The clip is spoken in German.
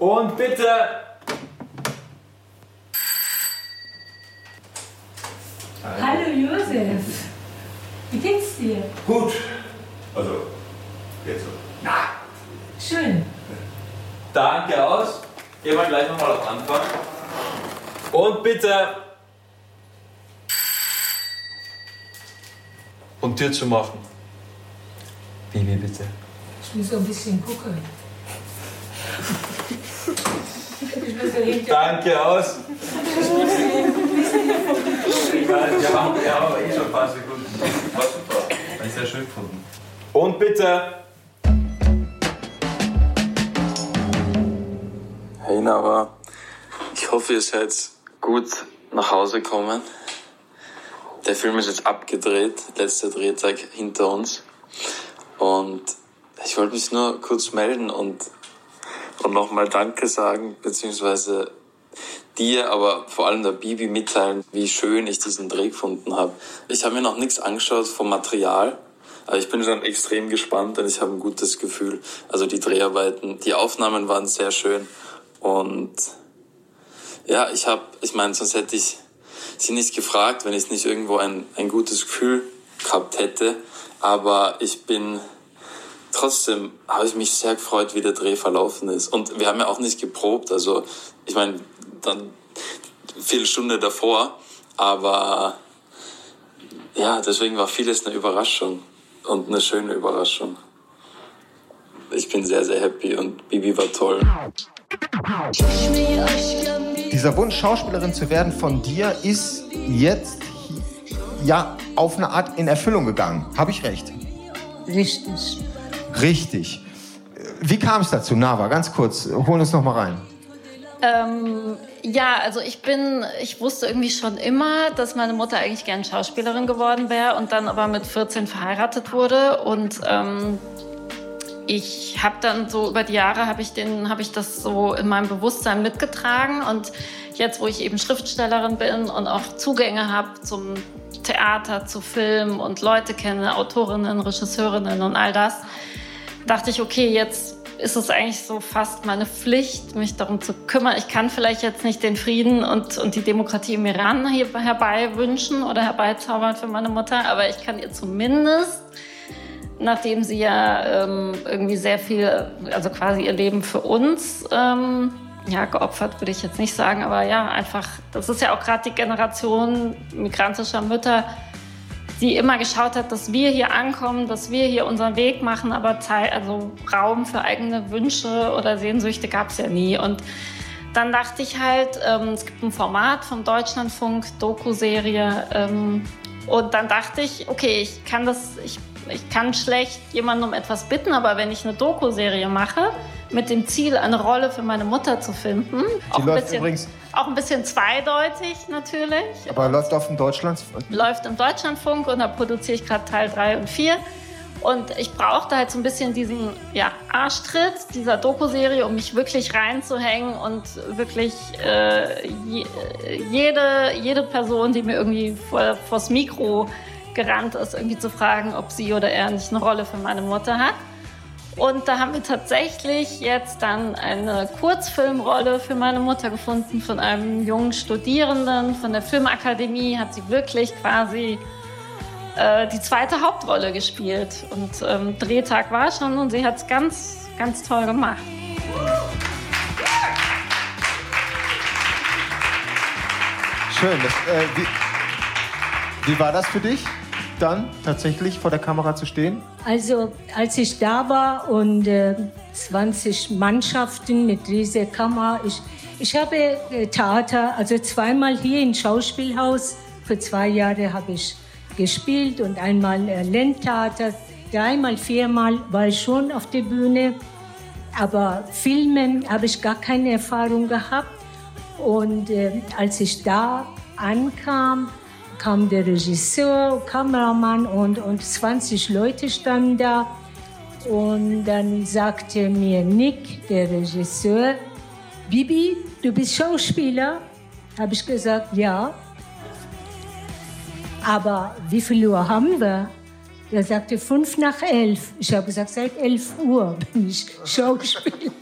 Und bitte. Hallo Josef. Wie geht's dir? Gut. Also, jetzt so. Na. Schön. Danke, aus. Gehen wir gleich nochmal auf Anfang. Und bitte. Und Tür zu machen. Bibi, bitte. Ich muss so ein bisschen gucken. Danke, aus. Wir haben aber eh schon ein paar Sekunden. War super. Habe ich sehr schön gefunden. Und bitte. Hey Nava, ich hoffe, ihr seid gut nach Hause gekommen. Der Film ist jetzt abgedreht, letzter Drehtag hinter uns. Und ich wollte mich nur kurz melden und nochmal Danke sagen, beziehungsweise dir, aber vor allem der Bibi mitteilen, wie schön ich diesen Dreh gefunden habe. Ich habe mir noch nichts angeschaut vom Material, aber ich bin schon extrem gespannt und ich habe ein gutes Gefühl. Also die Dreharbeiten, die Aufnahmen waren sehr schön und ja, ich meine, sonst hätte ich sie nicht gefragt, wenn ich nicht irgendwo ein gutes Gefühl gehabt hätte, aber trotzdem habe ich mich sehr gefreut, wie der Dreh verlaufen ist. Und wir haben ja auch nicht geprobt, also ich meine, dann Viertelstunde davor, aber ja, deswegen war vieles eine Überraschung und eine schöne Überraschung. Ich bin sehr, sehr happy und Bibi war toll. Dieser Wunsch, Schauspielerin zu werden von dir, ist jetzt ja auf eine Art in Erfüllung gegangen. Habe ich recht? Richtig. Richtig. Wie kam es dazu, Nava? Ganz kurz, hol uns noch mal rein. Ja, also ich wusste irgendwie schon immer, dass meine Mutter eigentlich gern Schauspielerin geworden wäre und dann aber mit 14 verheiratet wurde und ich habe dann so über die Jahre habe ich das so in meinem Bewusstsein mitgetragen und jetzt, wo ich eben Schriftstellerin bin und auch Zugänge habe zum Theater, zu Film und Leute kenne, Autorinnen, Regisseurinnen und all das, dachte ich, okay, jetzt ist es eigentlich so fast meine Pflicht, mich darum zu kümmern. Ich kann vielleicht jetzt nicht den Frieden und die Demokratie im Iran hier herbei wünschen oder herbeizaubern für meine Mutter, aber ich kann ihr zumindest, nachdem sie ja irgendwie sehr viel, also quasi ihr Leben für uns geopfert, würde ich jetzt nicht sagen, aber ja, einfach, das ist ja auch gerade die Generation migrantischer Mütter, die immer geschaut hat, dass wir hier ankommen, dass wir hier unseren Weg machen, aber Raum für eigene Wünsche oder Sehnsüchte gab es ja nie. Und dann dachte ich halt, es gibt ein Format vom Deutschlandfunk, Doku-Serie, und dann dachte ich, okay, ich kann schlecht jemanden um etwas bitten, aber wenn ich eine Doku-Serie mache, mit dem Ziel, eine Rolle für meine Mutter zu finden, auch ein bisschen zweideutig natürlich. Aber läuft auf dem Deutschlandfunk? Läuft im Deutschlandfunk und da produziere ich gerade Teil 3 und 4. Und ich brauchte halt so ein bisschen diesen Arschtritt dieser Doku-Serie, um mich wirklich reinzuhängen und wirklich jede Person, die mir irgendwie vors Mikro gerannt ist, irgendwie zu fragen, ob sie oder er nicht eine Rolle für meine Mutter hat. Und da haben wir tatsächlich jetzt dann eine Kurzfilmrolle für meine Mutter gefunden von einem jungen Studierenden von der Filmakademie. Hat sie wirklich quasi die zweite Hauptrolle gespielt. Und Drehtag war schon und sie hat es ganz, ganz toll gemacht. Schön. Wie war das für dich, dann tatsächlich vor der Kamera zu stehen? Also, als ich da war und 20 Mannschaften mit dieser Kamera, ich habe Theater, also zweimal hier im Schauspielhaus, für 2 Jahre habe ich gespielt und einmal Ländtheater, 3-mal, 4-mal war ich schon auf der Bühne, aber Filmen habe ich gar keine Erfahrung gehabt und als ich da ankam, kam der Regisseur, Kameramann und 20 Leute standen da. Und dann sagte mir Nick, der Regisseur, Bibi, du bist Schauspieler? Habe ich gesagt, ja. Aber wie viel Uhr haben wir? Er sagte 11:05. Ich habe gesagt, seit 11 Uhr bin ich Schauspieler.